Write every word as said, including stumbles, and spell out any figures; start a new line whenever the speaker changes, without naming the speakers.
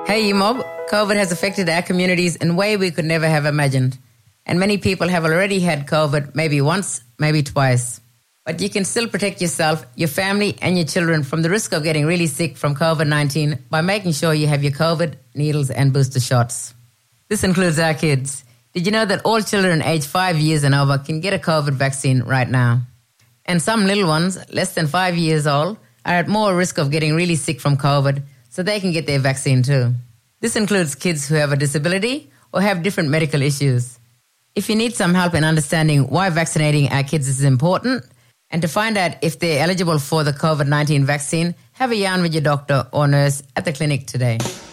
Hey, Mob, COVID has affected our communities in a way we could never have imagined. And many people have already had COVID, maybe once, maybe twice. But you can still protect yourself, your family, and your children from the risk of getting really sick from COVID nineteen by making sure you have your COVID, needles, and booster shots. This includes our kids. Did you know that all children aged five years and over can get a COVID vaccine right now? And some little ones, less than five years old, are at more risk of getting really sick from COVID, so they can get their vaccine too. This includes kids who have a disability or have different medical issues. If you need some help in understanding why vaccinating our kids is important, and to find out if they're eligible for the COVID nineteen vaccine, have a yarn with your doctor or nurse at the clinic today.